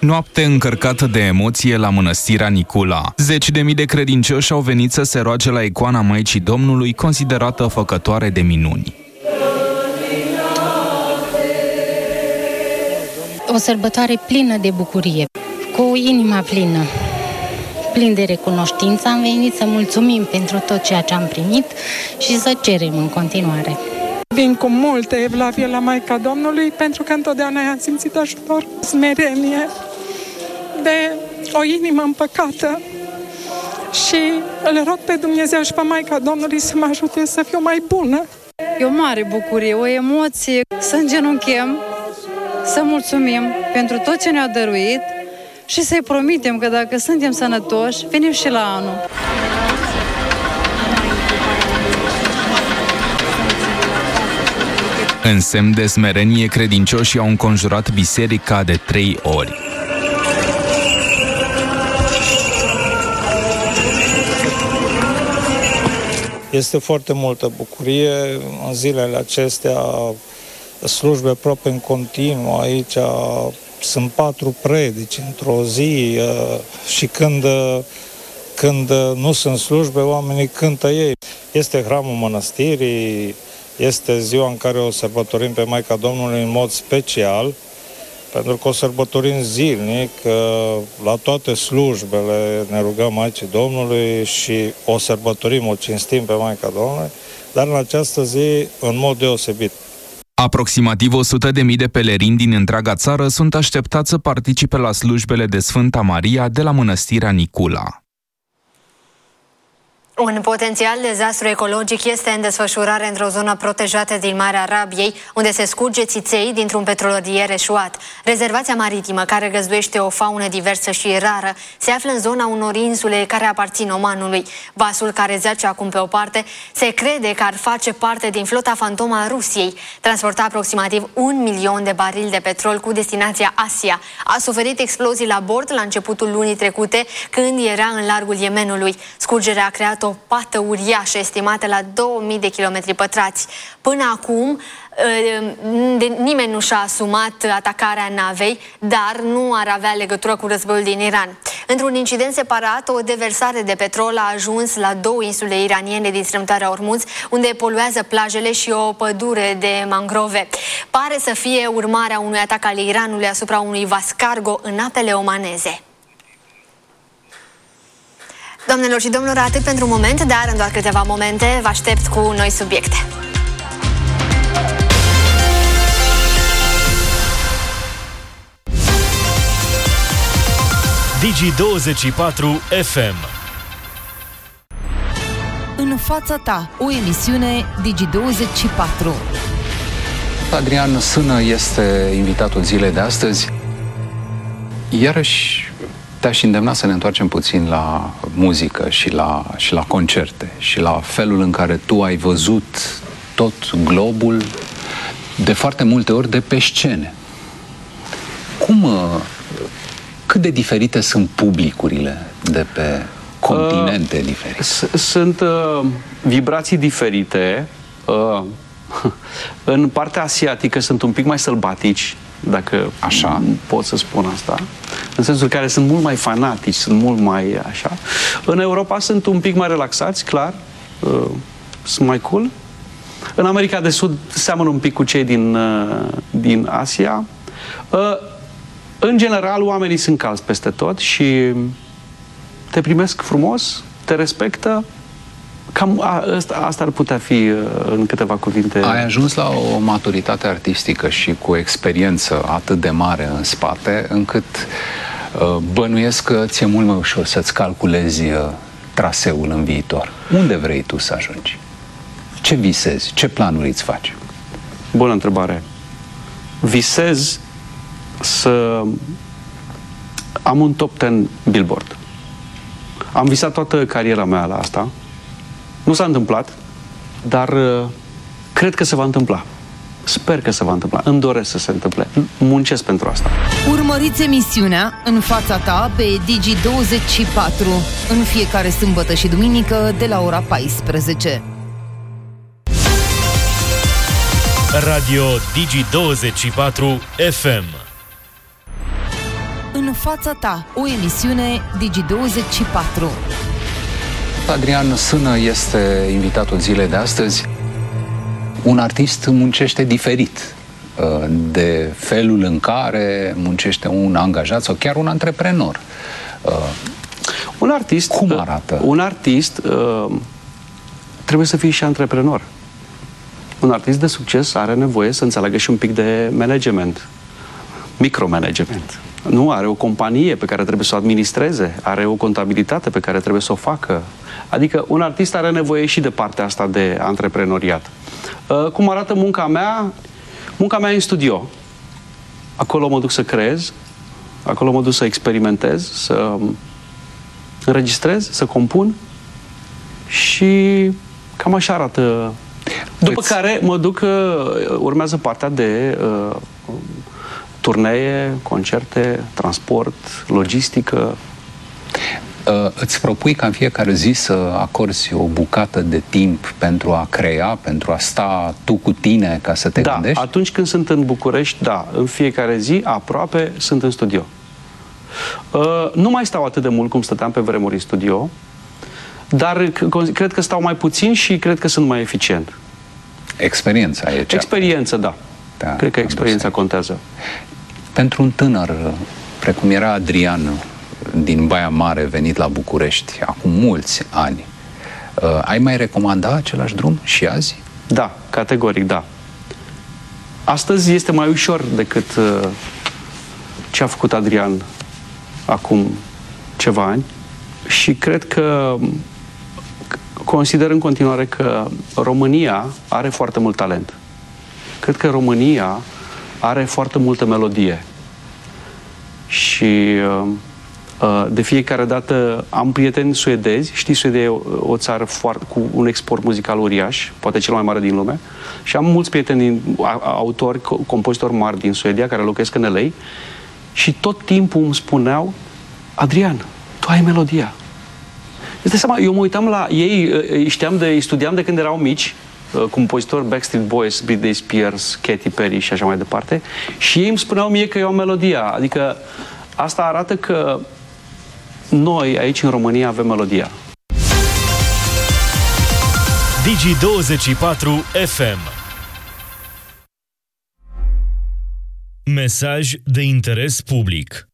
Noapte încărcată de emoție la Mănăstirea Nicula. Zeci de mii de credincioși au venit să se roage la icoana Maicii Domnului, considerată făcătoare de minuni. O sărbătoare plină de bucurie, cu inima plină, plin de recunoștință. Am venit să mulțumim pentru tot ceea ce am primit și să cerem în continuare. Vin cu multă evlavie la Maica Domnului, pentru că întotdeauna i-am simțit ajutor, smerenie, de o inimă împăcată și îl rog pe Dumnezeu și pe Maica Domnului să mă ajute să fiu mai bună. E o mare bucurie, o emoție, să îngenunchem, să mulțumim pentru tot ce ne-a dăruit și să-i promitem că dacă suntem sănătoși, venim și la anul. În semn de smerenie, credincioșii au înconjurat biserica de 3 ori. Este foarte multă bucurie în zilele acestea, slujbe aproape în continuu. Aici sunt 4 predici într-o zi și când nu sunt slujbe, oamenii cântă ei. Este hramul mănăstirii, este ziua în care o sărbătorim pe Maica Domnului în mod special, pentru că o sărbătorim zilnic, la toate slujbele ne rugăm Maicii Domnului și o sărbătorim, o cinstim pe Maica Domnului, dar în această zi în mod deosebit. Aproximativ 100.000 de pelerini din întreaga țară sunt așteptați să participe la slujbele de Sfânta Maria de la Mănăstirea Nicula. Un potențial dezastru ecologic este în desfășurare într-o zonă protejată din Marea Arabiei, unde se scurge țiței dintr-un petrolier eșuat. Rezervația maritimă, care găzduiește o faună diversă și rară, se află în zona unor insule care aparțin Omanului. Vasul, care zace acum pe o parte, se crede că ar face parte din flota fantomă a Rusiei. Transporta aproximativ 1 milion de barili de petrol cu destinația Asia. A suferit explozii la bord la începutul lunii trecute, când era în largul Yemenului. Scurgerea a creat o pată uriașă estimată la 2000 de kilometri pătrați. Până acum, nimeni nu și-a asumat atacarea navei, dar nu ar avea legătură cu războiul din Iran. Într-un incident separat, o deversare de petrol a ajuns la 2 insule iraniene din strâmtoarea Ormuz, unde poluează plajele și o pădure de mangrove. Pare să fie urmarea unui atac al Iranului asupra unui vas cargo în apele omaneze. Doamnelor și domnilor, atât pentru moment, dar în doar câteva momente vă aștept cu noi subiecte. Digi24 FM. În fața ta, o emisiune Digi24. Adrian Sână este invitatul zilei de astăzi. Iarăși te-aș îndemna să ne întoarcem puțin la muzică și la concerte și la felul în care tu ai văzut tot globul de foarte multe ori de pe scene. Cât de diferite sunt publicurile de pe continente diferite? Sunt vibrații diferite. În partea asiatică sunt un pic mai sălbatici, dacă așa pot să spun asta, în sensul în care sunt mult mai fanatici, sunt mult mai așa. În Europa sunt un pic mai relaxați, clar, sunt mai cool. În America de Sud seamănă un pic cu cei din Asia. În general, oamenii sunt calzi peste tot și te primesc frumos, te respectă. Cam asta ar putea fi în câteva cuvinte. Ai ajuns la o maturitate artistică și cu o experiență atât de mare în spate, încât bănuiesc că ți-e mult mai ușor să-ți calculezi traseul în viitor. Unde vrei tu să ajungi? Ce visezi? Ce planuri îți faci? Bună întrebare. Visez să am un top 10 Billboard. Am visat toată cariera mea la asta. Nu s-a întâmplat, dar cred că se va întâmpla. Sper că se va întâmpla. Îmi doresc să se întâmple. Muncesc pentru asta. Urmăriți emisiunea În fața ta pe Digi24 în fiecare sâmbătă și duminică de la ora 14. Radio Digi24 FM. în fața ta, o emisiune Digi24. Adrian Sână este invitatul zilei de astăzi. Un artist muncește diferit de felul în care muncește un angajat sau chiar un antreprenor. Un artist, cum arată? Un artist trebuie să fie și antreprenor. Un artist de succes are nevoie să înțeleagă și un pic de management, micromanagement. Nu, are o companie pe care trebuie să o administreze, are o contabilitate pe care trebuie să o facă. Adică un artist are nevoie și de partea asta de antreprenoriat. Cum arată munca mea? Munca mea e în studio. Acolo mă duc să creez, acolo mă duc să experimentez, să înregistrez, să compun și cam așa arată. După care mă duc, urmează partea de turnee, concerte, transport, logistică. Îți propui ca în fiecare zi să acorzi o bucată de timp pentru a crea, pentru a sta tu cu tine ca să te gândești? Atunci când sunt în București, da, în fiecare zi, aproape, sunt în studio. Nu mai stau atât de mult cum stăteam pe vremuri în studio, dar cred că stau mai puțin și cred că sunt mai eficient. Experiența e cea. Experiență, da. Cred că experiența contează. Pentru un tânăr, precum era Adrian, din Baia Mare, venit la București, acum mulți ani, ai mai recomanda același drum și azi? Da, categoric, da. Astăzi este mai ușor decât ce a făcut Adrian acum ceva ani și cred că consider în continuare că România are foarte mult talent. Cred că România are foarte multă melodie și de fiecare dată am prieteni suedezi. Știi, Suedia e o țară cu un export muzical uriaș, poate cel mai mare din lume, și am mulți prieteni, autori, compozitori mari din Suedia care locuiesc în LA și tot timpul îmi spuneau: Adrian, tu ai melodia. Îți dai seama, eu mă uitam la ei, îi studiam de când erau mici, compozitori Backstreet Boys, Britney Spears, Katy Perry și așa mai departe, și ei îmi spuneau mie că eu am melodia. Adică asta arată că noi aici în România avem melodia. Digi24 FM. Mesaj de interes public.